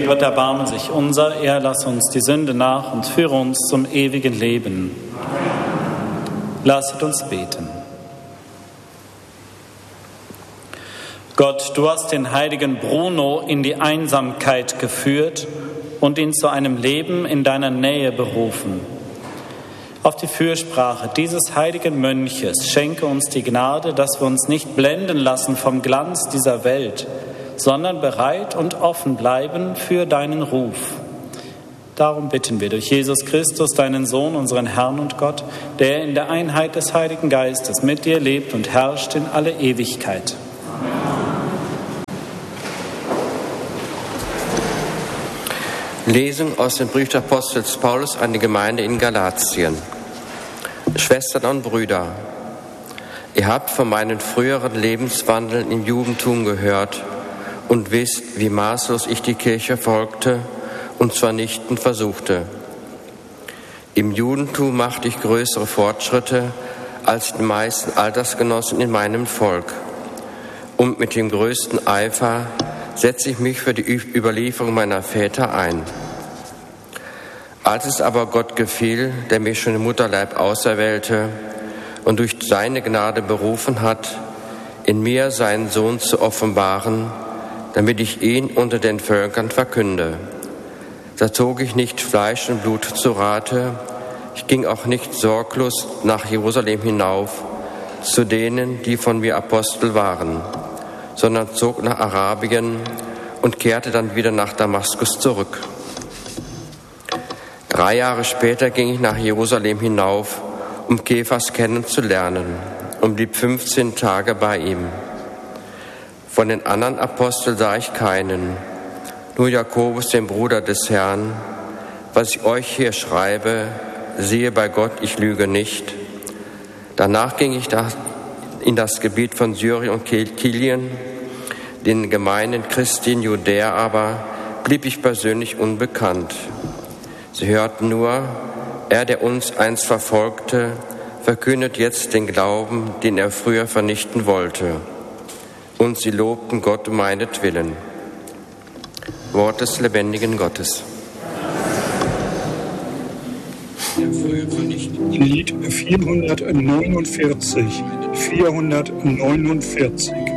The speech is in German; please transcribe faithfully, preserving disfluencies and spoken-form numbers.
Gott erbarme sich unser, er lasse uns die Sünde nach und führe uns zum ewigen Leben. Lasset uns beten. Gott, du hast den heiligen Bruno in die Einsamkeit geführt und ihn zu einem Leben in deiner Nähe berufen. Auf die Fürsprache dieses heiligen Mönches schenke uns die Gnade, dass wir uns nicht blenden lassen vom Glanz dieser Welt, sondern bereit und offen bleiben für deinen Ruf. Darum bitten wir durch Jesus Christus, deinen Sohn, unseren Herrn und Gott, der in der Einheit des Heiligen Geistes mit dir lebt und herrscht in alle Ewigkeit. Lesung aus dem Brief des Apostels Paulus an die Gemeinde in Galatien. Schwestern und Brüder, ihr habt von meinen früheren Lebenswandeln im Judentum gehört und wisst, wie maßlos ich die Kirche folgte und zu vernichten versuchte. Im Judentum machte ich größere Fortschritte als die meisten Altersgenossen in meinem Volk. Und mit dem größten Eifer setze ich mich für die Überlieferung meiner Väter ein. Als es aber Gott gefiel, der mich schon im Mutterleib auserwählte und durch seine Gnade berufen hat, in mir seinen Sohn zu offenbaren, damit ich ihn unter den Völkern verkünde. Da zog ich nicht Fleisch und Blut zu Rate, ich ging auch nicht sorglos nach Jerusalem hinauf, zu denen, die von mir Apostel waren, sondern zog nach Arabien und kehrte dann wieder nach Damaskus zurück. Drei Jahre später ging ich nach Jerusalem hinauf, um Kephas kennenzulernen, und blieb fünfzehn Tage bei ihm. Von den anderen Aposteln sah ich keinen, nur Jakobus, den Bruder des Herrn. Was ich euch hier schreibe, siehe bei Gott, ich lüge nicht. Danach ging ich in das Gebiet von Syrien und Kilikien, den Gemeinden Christi in Judäa aber blieb ich persönlich unbekannt. Sie hörten nur, er, der uns einst verfolgte, verkündet jetzt den Glauben, den er früher vernichten wollte. Und sie lobten Gott um meinetwillen. Wort des lebendigen Gottes. Lied vierhundertneunundvierzig. vierhundertneunundvierzig.